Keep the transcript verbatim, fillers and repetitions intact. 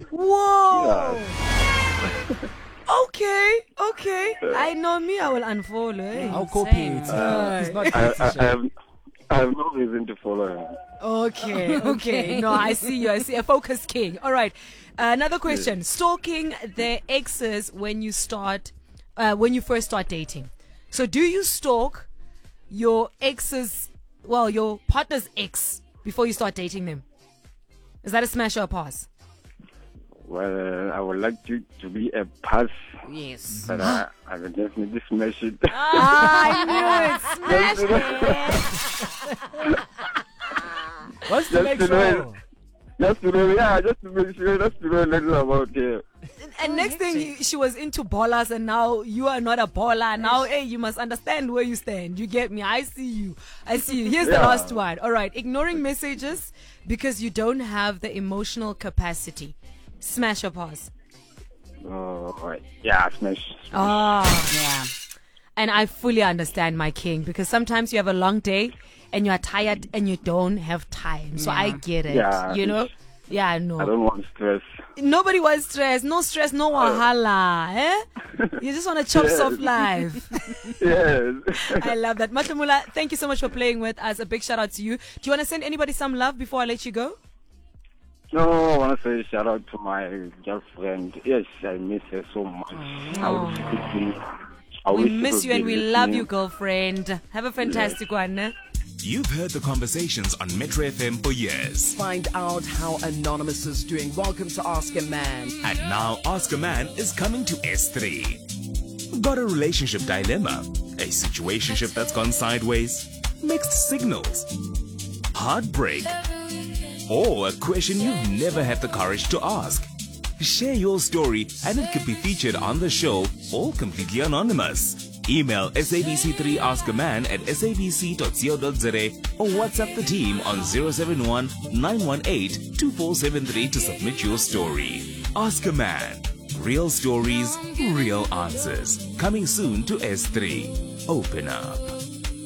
Whoa. Yeah. Okay, okay. I know me, I will unfollow. Eh? I'll copy Same. it. Uh, he's not I, I, I, British. have, I have no reason to follow him. Okay, okay. Okay. No, I see you. I see a focus king. All right. Uh, another question. Stalking their exes when you start, uh, when you first start dating. So do you stalk your ex's, well, your partner's ex before you start dating them? Is that a smash or a pass? Well, I would like to, to be a pass, Yes. but I, I will definitely smash it. Ah, I knew it. Smash it. What's to Just make to know sure? Just to know, yeah, just to make sure, just to know a little about it. And next thing, you- she was into ballers, and now you are not a baller. Now, hey, you must understand where you stand. You get me? I see you. I see you. Here's the Yeah. last one. All right. Ignoring messages because you don't have the emotional capacity. Smash or pass? Oh, yeah, smash. Ah. Yeah. And I fully understand, my king, because sometimes you have a long day and you are tired and you don't have time. So I Yeah. get it. Yeah. You know? Yeah, I I know. don't want stress. Nobody wants stress. No stress, no wahala. Eh? You just want to chop Yes. soft life. Yes. I love that. Matamula, thank you so much for playing with us. A big shout out to you. Do you want to send anybody some love before I let you go? No, I want to say shout out to my girlfriend. Yes, I miss her so much. I would speak I We wish she miss could you and be we love listening. you, girlfriend. Have a fantastic one. Eh? You've heard the conversations on Metro F M for years. Find out how Anonymous is doing. Welcome to Ask a Man. And now Ask a Man is coming to S three. Got a relationship dilemma? A situationship that's gone sideways? Mixed signals? Heartbreak? Or a question you've never had the courage to ask? Share your story and it could be featured on the show, all completely anonymous. Email S A B C three Ask a Man at s a b c dot co dot z a or WhatsApp the team on zero seven one nine one eight two four seven three to submit your story. Ask a Man. Real stories, real answers. Coming soon to S three. Open up.